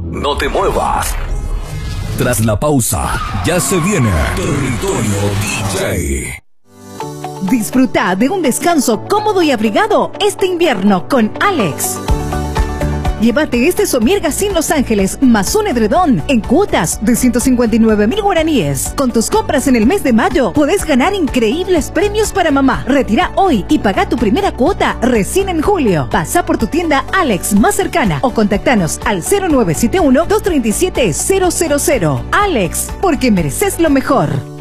No te muevas. Tras la pausa, ya se viene Territorio DJ. Disfruta de un descanso cómodo y abrigado este invierno con Alex. Llévate este somier Gassin Los Ángeles más un edredón en cuotas de 159,000 guaraníes. Con tus compras en el mes de mayo podés ganar increíbles premios para mamá. Retira hoy y paga tu primera cuota recién en julio. Pasa por tu tienda Alex más cercana o contactanos al 0971-237-000. Alex, porque mereces lo mejor.